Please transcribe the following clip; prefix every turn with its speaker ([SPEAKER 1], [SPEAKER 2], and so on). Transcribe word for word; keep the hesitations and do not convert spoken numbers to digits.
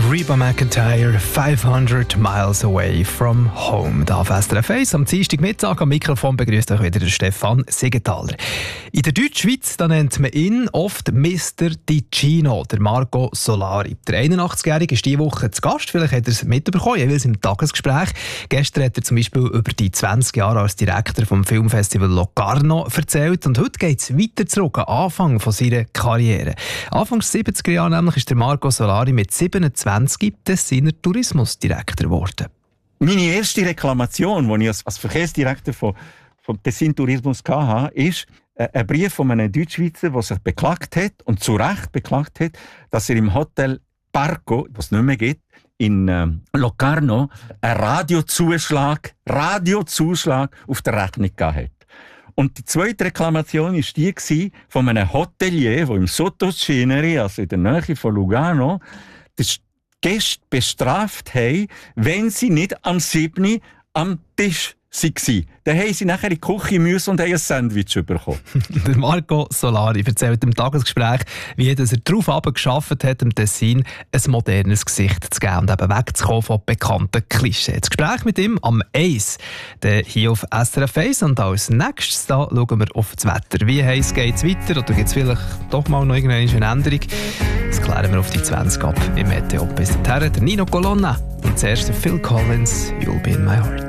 [SPEAKER 1] Reba McEntire, fünfhundert Miles Away from Home. Da auf S R F eins am Dienstagmittag am Mikrofon begrüßt euch wieder der Stefan Siegenthaler. In der Deutschschweiz da nennt man ihn oft Mister Ticino, der Marco Solari. Der einundachtzig-Jährige ist diese Woche zu Gast, vielleicht hat er es mitbekommen, jeweils im Tagesgespräch. Gestern hat er zum Beispiel über die zwanzig Jahre als Direktor vom Filmfestival Locarno erzählt und heute geht es weiter zurück, am Anfang von seiner Karriere. Anfangs siebziger Jahre nämlich ist der Marco Solari mit siebenundzwanzig Tessiner Tourismusdirektor geworden.
[SPEAKER 2] Meine erste Reklamation, die ich als, als Verkehrsdirektor von, von Tessin Tourismus hatte, ist äh, ein Brief von einem Deutschschweizer, der sich beklagt hat, und zu Recht beklagt hat, dass er im Hotel Parco, was es nicht mehr gibt, in äh, Locarno, einen Radiozuschlag, Radiozuschlag auf der Rechnung gehabt hat. Und die zweite Reklamation war die von einem Hotelier, der im Sottoceneri, also in der Nähe von Lugano, das Gäste bestraft haben, wenn sie nicht am siebten am Tisch waren. Dann haben sie nachher in die Küche müssen und haben ein Sandwich bekommen.
[SPEAKER 1] Der Marco Solari erzählt im Tagesgespräch, wie er darauf geschafft hat, dem Tessin ein modernes Gesicht zu geben und eben wegzukommen von bekannten Klischees. Das Gespräch mit ihm am Eis, hier auf S R F eins. Und als nächstes da schauen wir auf das Wetter. Wie heiß geht es weiter? Oder gibt es vielleicht doch mal noch irgendeine Änderung? Das klären wir auf die zwanzig ab im Meteo. Bis dahin, der Nino Colonna und zuerst Phil Collins, You'll Be in My Heart.